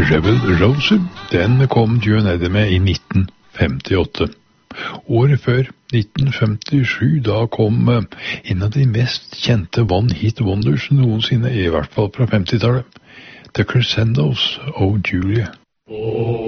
Rebel Roser, den kom Duane Eddy med i 1958. Året før, 1957, da kom en av de mest kjente one-hit wonders noensinne, i hvert fall fra 50-tallet. The Crescendos og Julia.